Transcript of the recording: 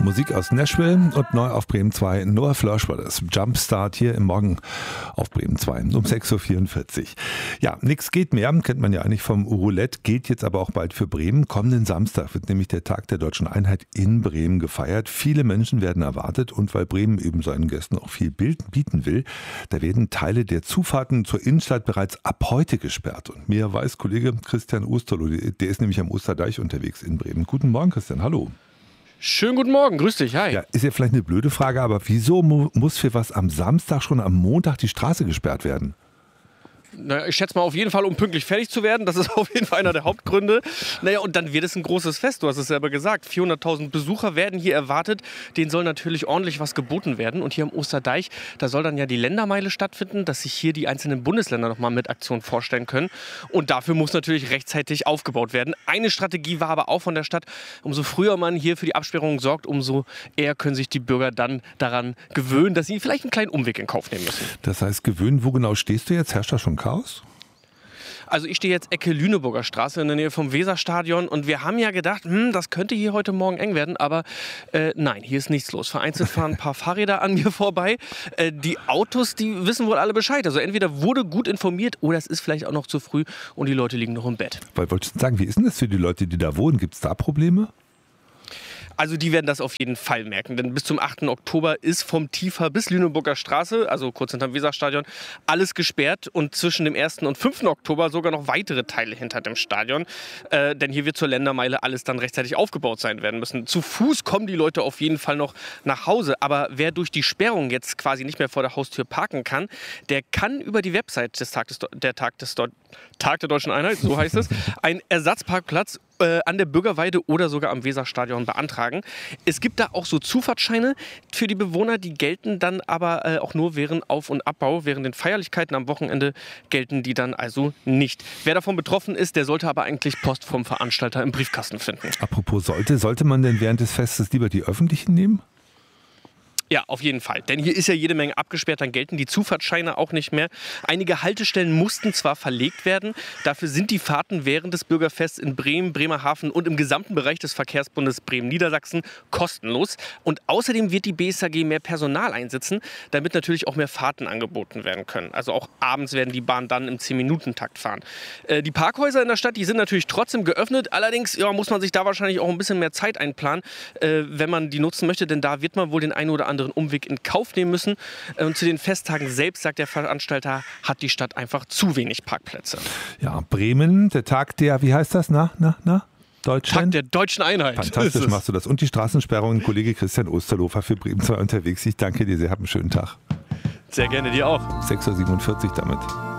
Musik aus Nashville und neu auf Bremen 2. Noah Flosch war das. Jumpstart hier im Morgen auf Bremen 2 um 6.44 Uhr. Ja, nichts geht mehr, kennt man ja eigentlich vom Roulette, geht jetzt aber auch bald für Bremen. Kommenden Samstag wird nämlich der Tag der Deutschen Einheit in Bremen gefeiert. Viele Menschen werden erwartet und weil Bremen eben seinen Gästen auch viel bieten will, da werden Teile der Zufahrten zur Innenstadt bereits ab heute gesperrt. Und mehr weiß Kollege Christian Osterloh, der ist nämlich am Osterdeich unterwegs in Bremen. Guten Morgen, Christian, hallo. Schönen guten Morgen, grüß dich, hi. Ja, ist ja vielleicht eine blöde Frage, aber wieso muss für was am Samstag schon am Montag die Straße gesperrt werden? Naja, ich schätze mal auf jeden Fall, um pünktlich fertig zu werden. Das ist auf jeden Fall einer der Hauptgründe. Naja, und dann wird es ein großes Fest. Du hast es selber gesagt. 400.000 Besucher werden hier erwartet. Denen soll natürlich ordentlich was geboten werden. Und hier am Osterdeich, da soll dann ja die Ländermeile stattfinden, dass sich hier die einzelnen Bundesländer nochmal mit Aktionen vorstellen können. Und dafür muss natürlich rechtzeitig aufgebaut werden. Eine Strategie war aber auch von der Stadt, umso früher man hier für die Absperrung sorgt, umso eher können sich die Bürger dann daran gewöhnen, dass sie vielleicht einen kleinen Umweg in Kauf nehmen müssen. Das heißt, gewöhnen, wo genau stehst du jetzt? Herrscht da schon Chaos? Also ich stehe jetzt Ecke Lüneburger Straße in der Nähe vom Weserstadion und wir haben ja gedacht, das könnte hier heute Morgen eng werden, aber nein, hier ist nichts los. Vereinzelt fahren ein paar Fahrräder an mir vorbei. Die Autos, die wissen wohl alle Bescheid. Also entweder wurde gut informiert oder es ist vielleicht auch noch zu früh und die Leute liegen noch im Bett. Weil wolltest du sagen, wie ist denn das für die Leute, die da wohnen? Gibt es da Probleme? Also die werden das auf jeden Fall merken, denn bis zum 8. Oktober ist vom Tiefer bis Lüneburger Straße, also kurz hinterm Weserstadion, alles gesperrt und zwischen dem 1. und 5. Oktober sogar noch weitere Teile hinter dem Stadion, denn hier wird zur Ländermeile alles dann rechtzeitig aufgebaut sein werden müssen. Zu Fuß kommen die Leute auf jeden Fall noch nach Hause, aber wer durch die Sperrung jetzt quasi nicht mehr vor der Haustür parken kann, der kann über die Website des Tag der Deutschen Einheit, so heißt es, einen Ersatzparkplatz an der Bürgerweide oder sogar am Weserstadion beantragen. Es gibt da auch so Zufahrtsscheine für die Bewohner, die gelten dann aber auch nur während Auf- und Abbau. Während den Feierlichkeiten am Wochenende gelten die dann also nicht. Wer davon betroffen ist, der sollte aber eigentlich Post vom Veranstalter im Briefkasten finden. Apropos sollte man denn während des Festes lieber die öffentlichen nehmen? Ja, auf jeden Fall. Denn hier ist ja jede Menge abgesperrt, dann gelten die Zufahrtsscheine auch nicht mehr. Einige Haltestellen mussten zwar verlegt werden, dafür sind die Fahrten während des Bürgerfests in Bremen, Bremerhaven und im gesamten Bereich des Verkehrsbundes Bremen-Niedersachsen kostenlos. Und außerdem wird die BSAG mehr Personal einsetzen, damit natürlich auch mehr Fahrten angeboten werden können. Also auch abends werden die Bahnen dann im 10-Minuten-Takt fahren. Die Parkhäuser in der Stadt, die sind natürlich trotzdem geöffnet. Allerdings muss man sich da wahrscheinlich auch ein bisschen mehr Zeit einplanen, wenn man die nutzen möchte. Denn da wird man wohl den einen oder anderen Umweg in Kauf nehmen müssen. Und zu den Festtagen selbst, sagt der Veranstalter, hat die Stadt einfach zu wenig Parkplätze. Ja, Bremen, der Tag der, wie heißt das? Deutschland? Tag der Deutschen Einheit. Fantastisch machst du das. Und die Straßensperrung, Kollege Christian Osterloh für Bremen 2 unterwegs. Ich danke dir sehr, hab einen schönen Tag. Sehr gerne, dir auch. 6.47 Uhr damit.